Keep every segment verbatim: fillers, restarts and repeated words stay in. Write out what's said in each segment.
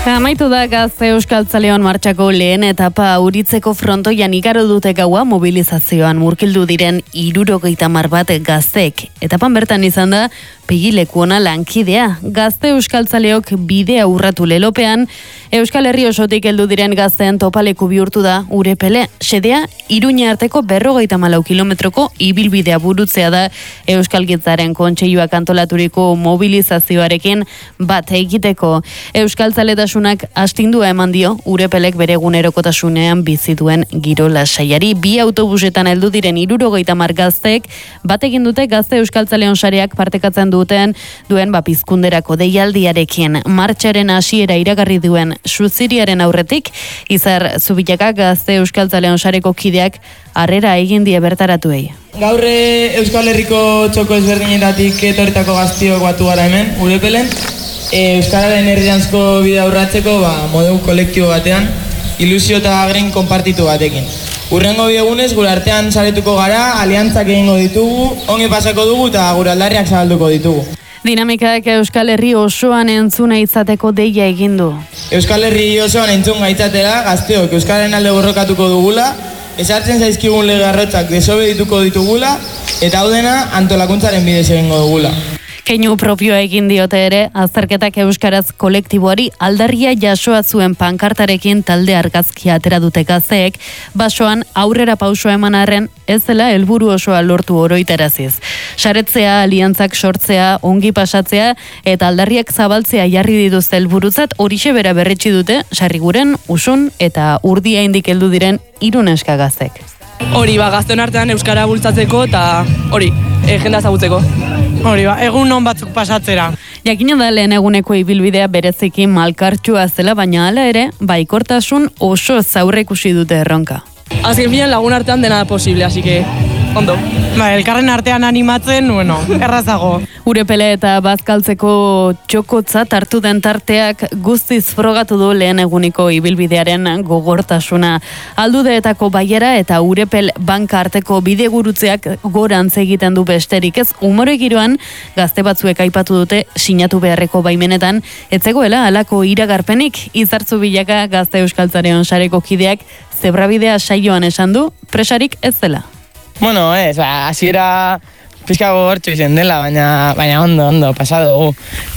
Amaitu da Gazte Euskaltzaleon martxako lehen etapa. Uritzeko frontoian igaro dute gaua mobilizazioan murgildu diren hirurogeita hamar bat gaztek. Etapan bertan izan da pegileku ona lankidea. Gazte Euskaltzaleok bidea urratu lelopean, Euskal Herri osotik heldu diren gazteen topaleku bihurtu da Urepele. Xedea, Iruña arteko berrogeita hamalau kilometroko ibilbidea burutzea da Euskalgintzaren Kontseiluak antolaturiko mobilizazioarekin bat egiteko. Euskaltzaletasunak astindua eman dio Urepelek bere egunerokotasunean bizi duen giro lasaiari. Bi autobusetan heldu diren hirurogeita hamar gaztek bat egin dute Gazte Euskaltzaleon sareak partekatzen duten duen bapizkunderako deialdiarekin. Martxaren hasiera iragarri duen Suziriaren aurretik, Izar Zubilaka Gazte Euskaltzaleon sareko kideak harrera egin die bertaratuei. Gaur Euskal Herriko txoko ezberdinetatik etorritako gaztiok batu gara hemen, Urepelen. E, Euskararen herrianzko bidea urratzeko ba, modu kolektibo batean, ilusio eta agrin konpartitu batekin. Urrengo bi egunez gure artean saretuko gara, aliantzak egingo ditugu, ongi pasako dugu eta gure aldarriak zabalduko ditugu. Dinamikak Euskal Herri osoan entzuna izateko deia egin du. Euskal Herri osoan entzun gaitzatera, gazteok Euskararen alde borrokatuko dugula, ezartzen zaizkigun lege arrotzak desobedituko ditugula, eta hau dena antolakuntzaren bidez egingo dugula. Keinu propioa egin diote ere, azterketak euskaraz kolektiboari aldarria jasoa zuen pankartarekin talde argazkia atera dute gazteek, basoan aurrera pausua eman arren ez dela helburu osoa lortu oroitaraziz. Saretzea, aliantzak sortzea, ongi pasatzea eta aldarriak zabaltzea jarri dituzte helburutzat horixe bera berretsi dute Sarriguren, Usun eta Urdia indik heldu diren hiru neska gaztek. Hori ba, gazteon artean euskara bultzatzeko eta hori, e, jendea ezagutzeko. Hori ba, egun non batzuk pasatzera. Jakina da lehen eguneko ibilbidea bereziki malkartsua zela, baina hala ere, baikortasun oso zaurre ikusi dute erronka. Azken finean lagun artean dena da posible, así que ondo. Ba, elkarren artean animatzen, bueno, errazago. Urepele eta bazkaltzeko txokotzat hartu den tarteak guztiz frogatu du lehen eguniko ibilbidearen gogortasuna. Aldudeetako baiera eta Urepel banka arteko bidegurutzeak gorantz egiten du besterik ez. Umore giroan gazte batzuek aipatu dute sinatu beharreko baimenetan etzegoela halako iragarpenik. Izar Zubilaka Gazte Euskaltzaleon sareko kideak zebrabidea saioan esan du, presarik ez dela. Bueno, ez, ba, hasiera pizka gogortu izen dela, baina, baina ondo, ondo, pasado.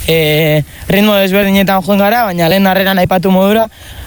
E, ritmo desberdinetan joan gara, baina lehen harreran aipatu modura,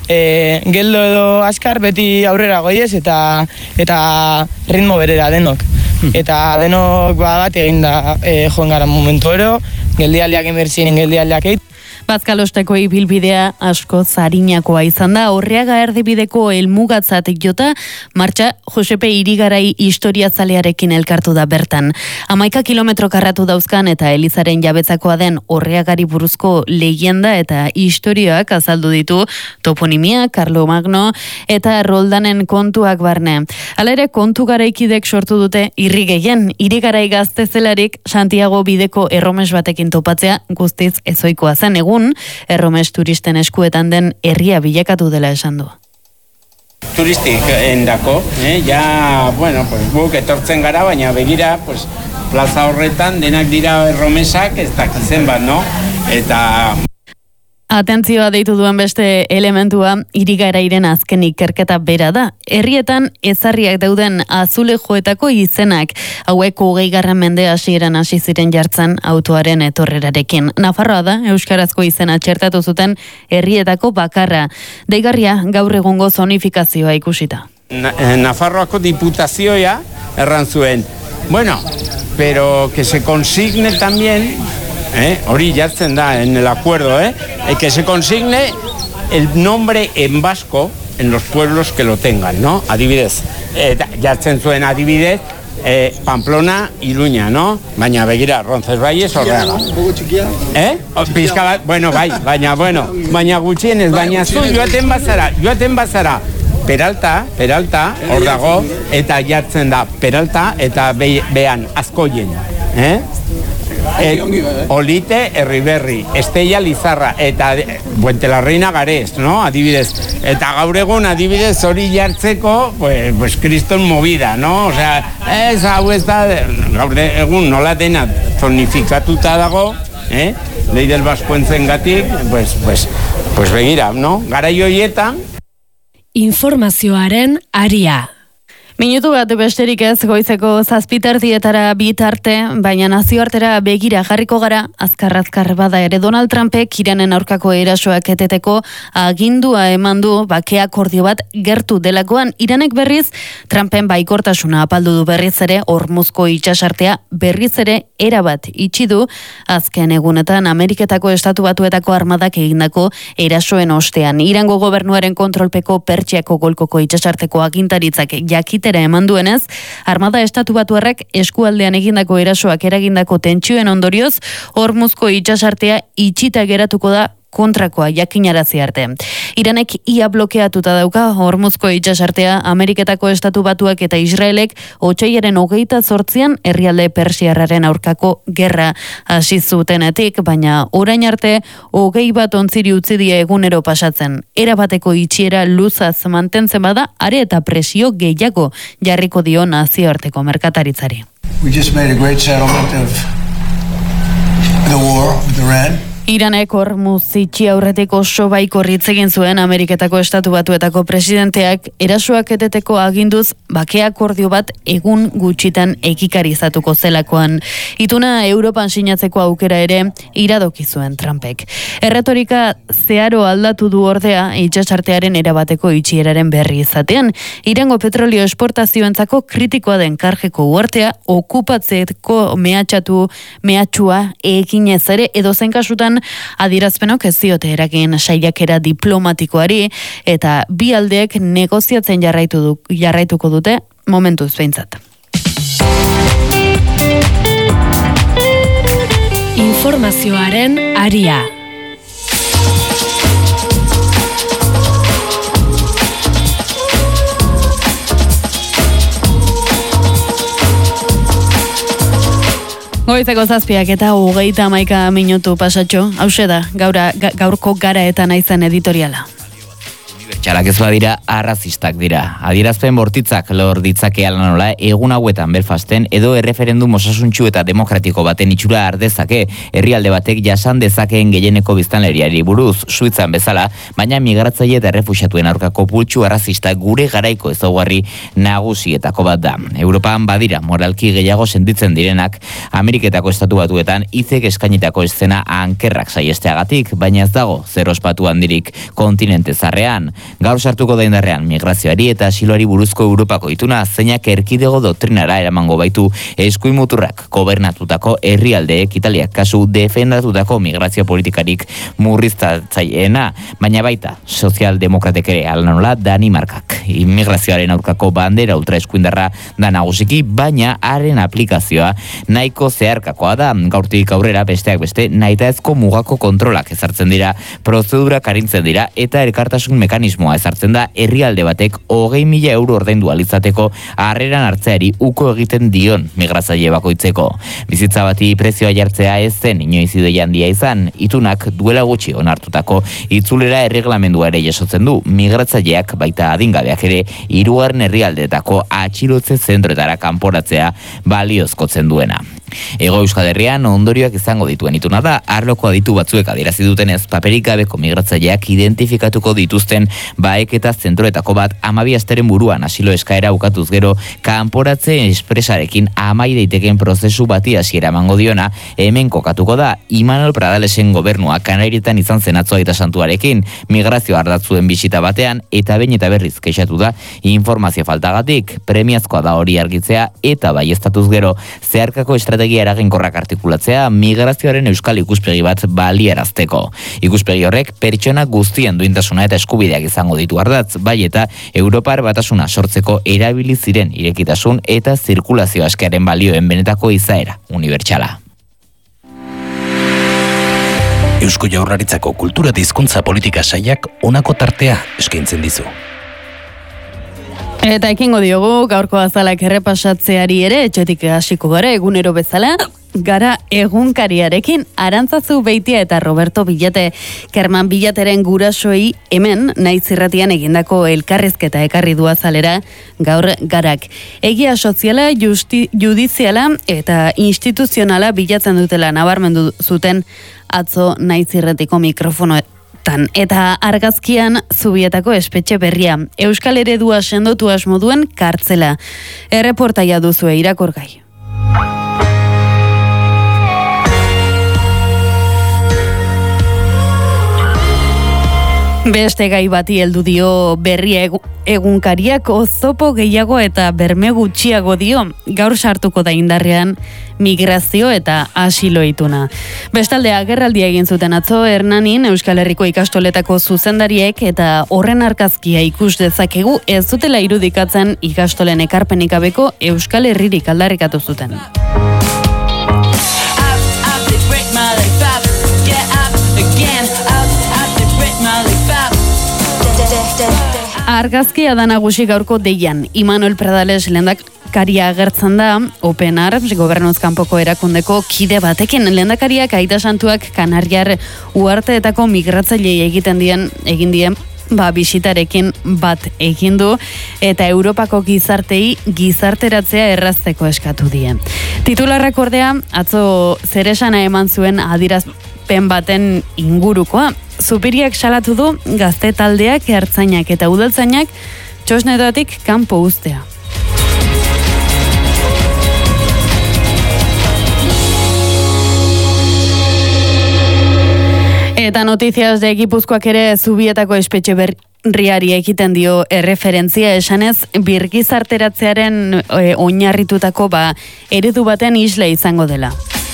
e, geldo edo askar beti aurrera goiez eta eta ritmo berera denok. Eta denok ba, bat eginda e, joan gara momentu ero, geldialdiak inbertzien, geldialdiak eit. Bazkalosteko ibilbidea asko zarinakoa izan da, Orriaga erdibideko helmugatzatik jota, martxa Josepe Irigarai historiazalearekin elkartu da bertan. Hamaika kilometro karratu dauzkan eta Elizaren jabetzakoa den Orriagari buruzko leyenda eta historioak azaldu ditu toponimia, Karlo Magno eta Roldanen kontuak barne. Hala ere kontu garaikidek sortu dute irri gehien, Irigarai gazte zelarik Santiago bideko erromes batekin topatzea guztiz ezoikoa zen. Egun erromes turisten eskuetan den herria bilakatu dela esan du. Turistik endako, eh? ja, bueno, pues, guk etortzen gara, baina begira, pues, plaza horretan denak dira erromesak, ez dakitzen bat, no? Eta... Atentzioa deitu duen beste elementua Irigarairen azken ikerketa bera da. Herrietan ezarriak dauden azulejoetako izenak, hauek hogeigarren mende hasieran hasi ziren jartzen autoaren etorrerarekin. Nafarroa da euskarazko izena txertatu zuten herrietako bakarra. Deigarria gaur egungo zonifikazioa ikusita. Na, Nafarroako diputazioa erran zuen. Bueno, pero que se consigne también... Eh, hori jartzen da en el acuerdo, eh, eh, que se consigne el nombre en vasco en los pueblos que lo tengan, ¿no? Adibidez, eh, jartzen zuen adibidez, eh, Pamplona, Iruña, ¿no? Baina begira, Roncesvalles, Orreaga. Eh? Pizka bat, bueno, bai, baina, bueno, baina gutxienez, baina zu joaten bazara, joaten bazara, Peralta, Peralta, hor dago, eta jartzen da Peralta, eta be, behan, Azkoien, eh? Et, Olite, Herriberri, Estella, Lizarra, eta Buente la Reina Garez, no? Adibidez. Eta gaur egun adibidez hori jartzeko, pues, pues kriston movida, no? O sea, ez hau ez da, gaur egun nola dena zonifikatuta dago, eh? lei del baskuentzen gatik, pues, pues, pues begira, no? Garai horietan. Informazioaren aria. Minutu bat besterik ez goizeko zazpiterdietara bitarte, baina nazioartera begira jarriko gara, azkar-azkar bada ere Donald Trumpek Iranen aurkako erasoak eteteko agindua eman du bakea akordio bat gertu delakoan. Iranek berriz, Trumpen baikortasuna apaldu du berriz ere, Hormuzko itsasartea berriz ere erabat itxi du, azken egunetan Ameriketako Estatu Batuetako armadak egindako erasoen ostean. Irango gobernuaren kontrolpeko Pertsiako golkoko itsasarteko agintaritzak jakite eman duenez, armada Estatu Batuarrak eskualdean egindako erasoak eragindako tentsioen ondorioz, Hormuzko itsasartea itxita geratuko da kontrakoa jakinarazi arte. Iranek ia blokeatuta dauka Hormuzko itsasartea, Ameriketako Estatu Batuak eta Israelek otsailaren hogeita zortzian herrialde persiarraren aurkako gerra hasi zutenetik, baina orain arte hogei bat ontziri utzi die egunero pasatzen. Erabateko itxiera luzaz mantentzen bada, are eta presio gehiago jarriko dio nazioarteko merkataritzari. We just made a great settlement of the war with Iran. Iranek Hormuz itxi aurretik oso baikor hitz egin zuen Ameriketako Estatu Batuetako presidenteak erasoak eteteko aginduz bake akordio bat egun gutxitan ekikarizatuko zelakoan. Ituna Europan sinatzeko aukera ere iradoki zuen Trumpek. Erretorika zeharo aldatu du ordea itsasartearen erabateko itxieraren berri izatean. Irango petrolio esportazioentzako kritikoa den karjeko uhartea okupatzeko mehatxatu mehatxua eginez ere edozen kasutan adierazpenok ez diote eragin saiakera diplomatikoari eta bi aldeek negoziatzen jarraitu du, jarraituko dute momentuz behintzat. Informazioaren aria. Goizeko zazpiak eta hogeita hamaika minutu pasatxo, hause da, gaura, ga, gaurko gara eta naizen editoriala. Txalak ez badira, arrazistak dira. Adierazpen bortitzak lor ditzake alanola egun hauetan Belfasten edo erreferendum osasuntxu eta demokratiko baten itxura ardezake, herrialde batek jasan dezakeen gehieneko biztanleriari buruz, Suitzan bezala, baina migratzaile eta errefuxiatuen aurkako pultsu arrazista gure garaiko ezaugarri nagusietako bat da. Europan badira moralki gehiago sentitzen direnak, Ameriketako Estatu Batuetan izek eskainitako eszena ankerrak saiesteagatik, baina ez dago zer ospatu handirik kontinente zarrean. Gaur sartuko da indarrean migrazioari eta asiloari buruzko Europako ituna zeinak erkidego doktrinara eramango baitu eskuin muturrak gobernatutako herrialdeek Italiak kasu defendatutako migrazio politikarik murriztatzaileena, baina baita sozialdemokratek ere alanola Danimarkak. Immigrazioaren aurkako bandera ultraeskuindarra da nagusiki, baina haren aplikazioa nahiko zeharkakoa da. Gaurtik aurrera besteak beste nahitaezko mugako kontrolak ezartzen dira, prozedurak arintzen dira eta elkartasun mekanismoa ezartzen da herrialde batek hogei mila euro ordaindu alizateko harreran hartzeari uko egiten dion migratzaile bakoitzeko. Bizitza bati prezioa jartzea ez zen inoiz ideia handia izan, itunak duela gutxi onartutako itzulera erreglamendua ere jasotzen du, migratzaileak baita adingabeak ere hirugarren herrialdeetako atxilotze zentroetara kanporatzea baliozkotzen duena. Ego Euskal Herrian ondorioak izango dituen ituna da, arloko aditu batzuek adierazi dutenez paperik gabeko migratzaileak identifikatuko dituzten baeketa zentroetako bat hamabi asteren buruan asilo eskaera ukatuz gero kanporatze espresarekin amai daiteken prozesu bati hasiera emango diona hemen kokatuko da. Imanol Pradalesen gobernua Kanarietan izan zen atzo Aita Santuarekin migrazio ardatzuen bisita batean eta behin eta berriz kexatu da informazio faltagatik. Premiazkoa da hori argitzea eta baieztatuz gero zeharkako estrategia eraginkorrak artikulatzea migrazioaren euskal ikuspegi bat baliarazteko. Ikuspegi horrek pertsona guztien duintasuna eta eskubideak izango ditu ardatz, bai eta Europar batasuna sortzeko erabili ziren irekitasun eta zirkulazio askearen balioen benetako izaera unibertsala. Eusko Jaurlaritzako kultura eta hizkuntza politika sailak honako tartea eskaintzen dizu. Eta ekingo diogu, gaurko azalak errepasatzeari ere, etxetik hasiko gara egunero bezala, gara egunkariarekin Arantzazu Beitia eta Roberto Bilate Kerman Bilateren gurasoei hemen naiz irratian egindako elkarrizketa ekarri du azalera gaur garak. Egia soziala, justi, judiziala eta instituzionala bilatzen dutela nabarmendu zuten atzo Naiz Irratiko mikrofonoetan. Eta argazkian Zubietako espetxe berria. Euskal eredua sendotu asmoduen kartzela. Erreportaia duzue irakurgai. Beste gai bati heldu dio berria egunkariak oztopo gehiago eta berme gutxiago dio. Gaur sartuko da indarrean migrazio eta asilo ituna. Bestalde agerraldia egin zuten atzo Hernanin Euskal Herriko ikastoletako zuzendariek eta horren argazkia ikus dezakegu ez dutela irudikatzen ikastolen ekarpenik gabeko Euskal Herririk aldarrikatu zuten. Argazkia da nagusi gaurko deian. Imanol Pradales lehendakaria agertzen da, Openar, gobernuz kanpoko erakundeko kide batekin. Lehendakariak Aita Santuak Kanariar uharteetako migratzailei egiten dien, egin dien, ba, bisitarekin bat egin du eta Europako gizartei gizarteratzea errazteko eskatu die. Titularrak ordea, atzo zeresana eman zuen adierazpen baten ingurukoa. Zupiriak salatu du gazte taldeak, ertzainak eta udaltzainak txosnetatik kanpo uztea. Eta notiziaz de Gipuzkoak ere Zubietako espetxe berriari egiten dio erreferentzia esanez birgizarteratzearen e, oinarritutako ba, eredu baten isla izango dela.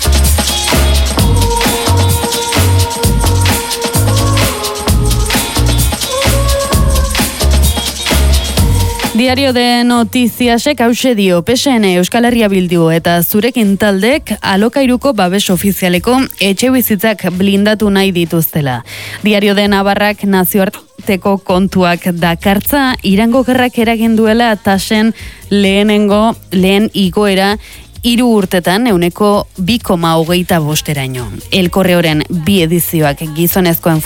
Diario de Notiziasek hause dio, P S N Euskal Herria Bildu eta zurekin taldek alokairuko babes ofizialeko etxe bizitzak blindatu nahi dituztela. Diario de Navarrak nazioarteko kontuak dakartza, Irango gerrak eragin duela tasen lehenengo, lehen igoera hiru urtetan euneko bi koma hogeita bosteraino. El Correoren bi edizioak gizonezkoen